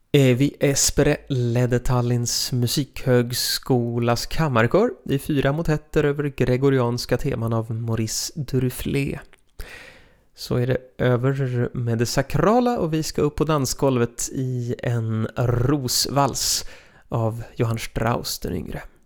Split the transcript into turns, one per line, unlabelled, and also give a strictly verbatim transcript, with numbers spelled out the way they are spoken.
Evi Espere ledde Tallinns musikhögskolas kammarkör i fyra motetter över gregorianska teman av Maurice Duruflé. Så är det över med det sakrala och vi ska upp på dansgolvet i en rosvals av Johann Strauss den yngre.